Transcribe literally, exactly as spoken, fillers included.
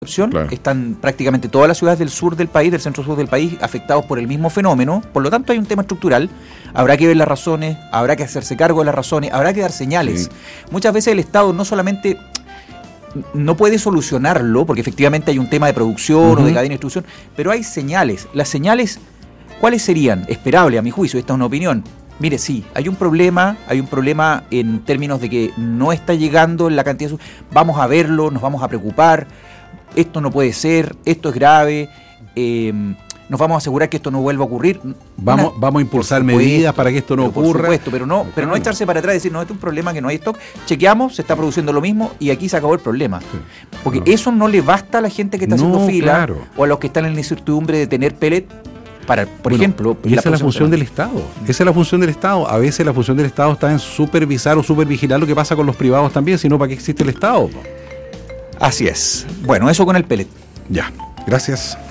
Claro. Están prácticamente todas las ciudades del sur del país, del centro sur del país, afectados por el mismo fenómeno. Por lo tanto, hay un tema estructural. Habrá que ver las razones, habrá que hacerse cargo de las razones, habrá que dar señales. Sí. Muchas veces el Estado no solamente no puede solucionarlo, porque efectivamente hay un tema de producción uh-huh. o de cadena de distribución, pero hay señales. Las señales, ¿cuáles serían? Esperables, a mi juicio, esta es una opinión. Mire, sí, hay un problema, hay un problema en términos de que no está llegando en la cantidad de... Vamos a verlo, nos vamos a preocupar. Esto no puede ser, esto es grave, eh, nos vamos a asegurar que esto no vuelva a ocurrir. Vamos, Una, vamos a impulsar medidas para que esto no ocurra. Por supuesto, pero no, pero no echarse para atrás y decir, no, este es un problema que no hay stock, chequeamos, se está produciendo lo mismo y aquí se acabó el problema. Sí, Porque no. eso no le basta a la gente que está no, haciendo fila claro. o a los que están en la incertidumbre de tener pellet. Para, por bueno, ejemplo, y esa es la función del Estado. Esa es la función del Estado. A veces la función del Estado está en supervisar o supervigilar lo que pasa con los privados también, sino para qué existe el Estado. Así es. Bueno, eso con el pellet. Ya, gracias.